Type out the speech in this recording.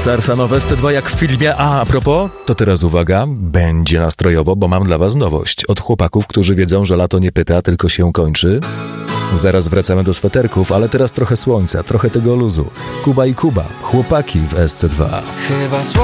Starsanowe SC2 jak w filmie. A propos, to teraz uwaga, będzie nastrojowo, bo mam dla was nowość. Od chłopaków, którzy wiedzą, że lato nie pyta, tylko się kończy. Zaraz wracamy do sweterków, ale teraz trochę słońca, trochę tego luzu. Kuba i Kuba, chłopaki w SC2. Chyba